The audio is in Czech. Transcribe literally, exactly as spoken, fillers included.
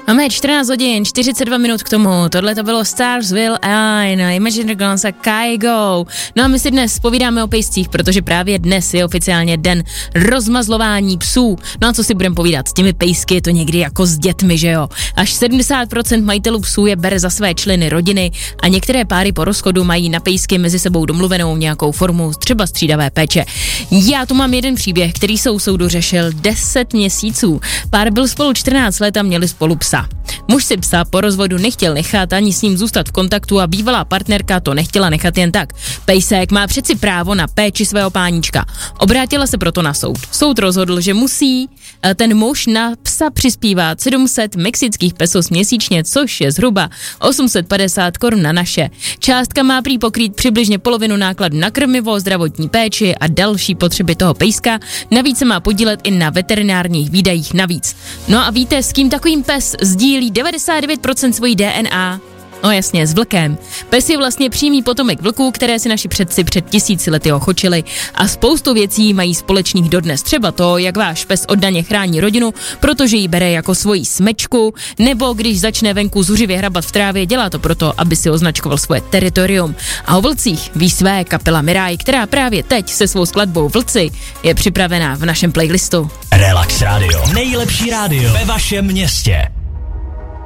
Máme čtrnáct hodin, čtyřicet dva minut k tomu, tohle to bylo Starsville I na Imagine Dragons a Kygo. No a my si dnes povídáme o pejscích, protože právě dnes je oficiálně den rozmazlování psů. No a co si budeme povídat, s těmi pejsky je to někdy jako s dětmi, že jo? Až sedmdesát procent majitelů psů je bere za své členy rodiny a některé páry po rozchodu mají na pejsky mezi sebou domluvenou nějakou formu, třeba střídavé péče. Já tu mám jeden příběh, který se u soudu řešil deset měsíců. Pár byl spolu čtrnáct let a měli spolu psa. Muž si psa po rozvodu nechtěl nechat ani s ním zůstat v kontaktu a bývalá partnerka to nechtěla nechat jen tak. Pejsek má přeci právo na péči svého páníčka. Obrátila se proto na soud. Soud rozhodl, že musí ten muž na psa přispívat sedm set mexických pesos měsíčně, což je zhruba osm set padesát korun na naše. Částka má prý pokrýt přibližně polovinu nákladů na krmivo, zdravotní péči a další potřeby toho pejska. Navíc se má podílet i na veterinárních výdajích navíc. No a víte, s kým takovým pes sdílí devadesát devět procent svojí D N A? No jasně, s vlkem. Pes je vlastně přímý potomek vlků, které si naši předci před tisíci lety ochočili a spoustu věcí mají společných dodnes. Třeba to, jak váš pes oddaně chrání rodinu, protože ji bere jako svoji smečku, nebo když začne venku zuřivě hrabat v trávě, dělá to proto, aby si označkoval svoje teritorium. A o vlcích ví své kapela Mirai, která právě teď se svou skladbou Vlci je připravená v našem playlistu. Relax Radio. Nejlepší rádio ve vašem městě.